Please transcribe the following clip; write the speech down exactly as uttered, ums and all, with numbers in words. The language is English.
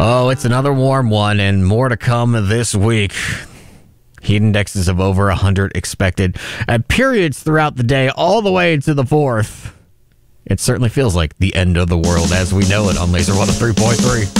Oh, it's another warm one and more to come this week. Heat indexes of over one hundred expected at periods throughout the day, all the way to the fourth. It certainly feels like the end of the world as we know it on Laser one oh three point three.